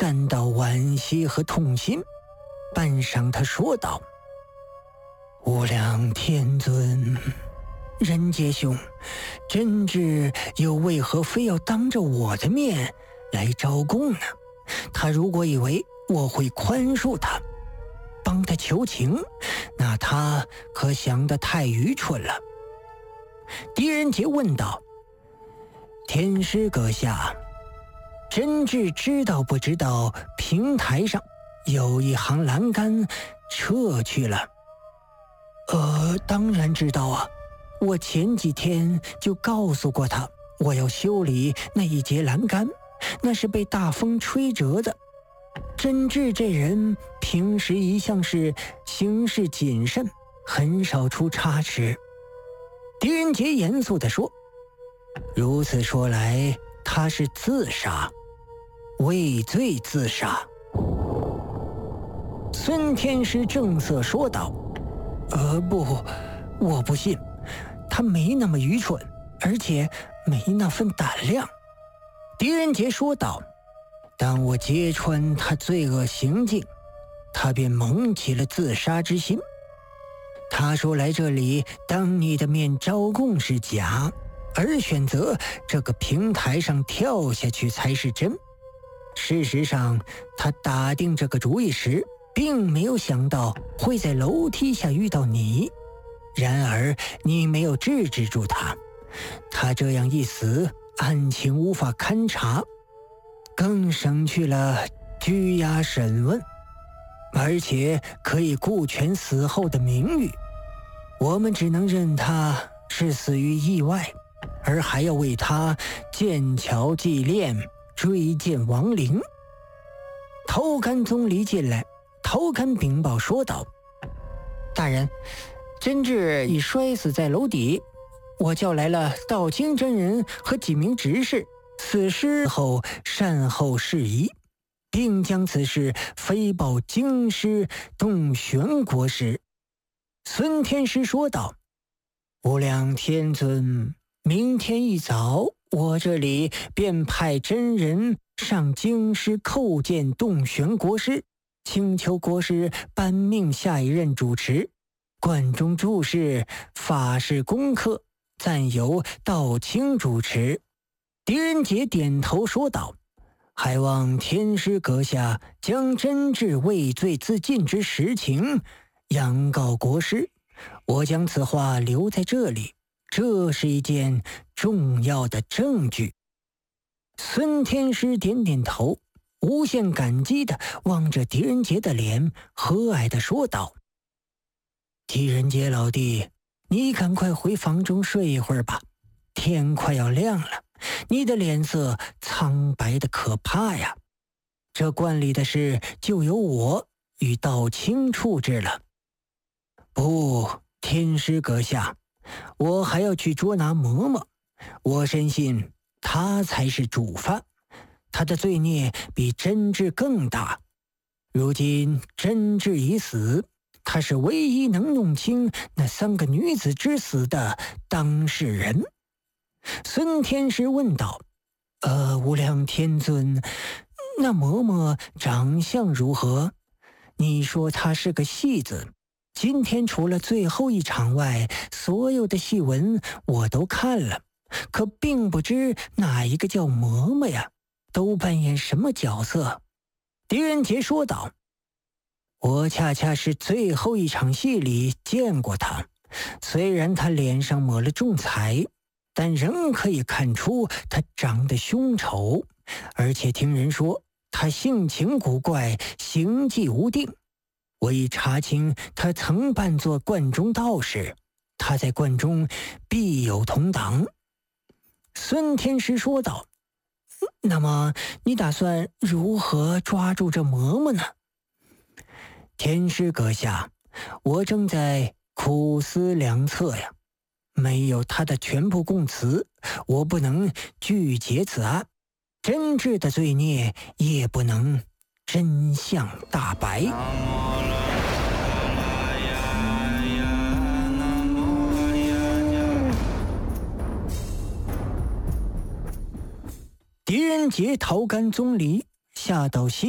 感到惋惜和痛心。半晌他说道：无量天尊，人杰兄，真挚又为何非要当着我的面来招供呢？他如果以为我会宽恕他，帮他求情，那他可想得太愚蠢了。狄仁杰问道：天师阁下，真挚知道不知道平台上有一行栏杆撤去了？当然知道啊，我前几天就告诉过他，我要修理那一节栏杆，那是被大风吹折的。真挚这人平时一向是行事谨慎，很少出差池。狄仁杰严肃地说：如此说来，他是自杀，畏罪自杀。孙天师正色说道：不，我不信，他没那么愚蠢，而且没那份胆量。狄仁杰说道：当我揭穿他罪恶行径，他便萌起了自杀之心。他说来这里当你的面招供是假，而选择这个平台上跳下去才是真。事实上，他打定这个主意时，并没有想到会在楼梯下遇到你，然而你没有制止住他，他这样一死，案情无法勘查，更省去了拘押审问，而且可以顾全死后的名誉。我们只能认他是死于意外，而还要为他建桥祭炼，追荐亡灵。头干宗离进来，头干禀报说道：大人，真挚已摔死在楼底，我叫来了道清真人和几名执事，此事后善后事宜，并将此事飞报京师洞玄国师。孙天师说道：无量天尊，明天一早，我这里便派真人上京师叩见洞玄国师，请求国师颁命下一任主持。观中注释法事功课，暂由道清主持。狄仁杰点头说道：还望天师阁下将真挚畏罪自尽之实情阳告国师，我将此话留在这里，这是一件重要的证据。孙天师点点头，无限感激地望着狄仁杰的脸，和蔼地说道：狄仁杰老弟，你赶快回房中睡一会儿吧，天快要亮了，你的脸色苍白的可怕呀。这观里的事就由我与道清处置了。不，天师阁下，我还要去捉拿嬷嬷，我深信他才是主犯，他的罪孽比真挚更大。如今真挚已死，他是唯一能弄清那3个女子之死的当事人。孙天师问道：无量天尊，那嬷嬷长相如何？你说她是个戏子，今天除了最后一场外，所有的戏文我都看了，可并不知哪一个叫嬷嬷呀，都扮演什么角色。狄仁杰说道：我恰恰是最后一场戏里见过她，虽然她脸上抹了重彩，但仍可以看出她长得凶丑，而且听人说她性情古怪，行迹无定。我已查清他曾扮作观中道士，他在观中必有同党。孙天师说道：那么你打算如何抓住这嬷嬷呢？天师阁下，我正在苦思良策呀，没有他的全部供词，我不能拒结此案，真挚的罪孽也不能真相大白。狄仁杰逃干宗离，下到西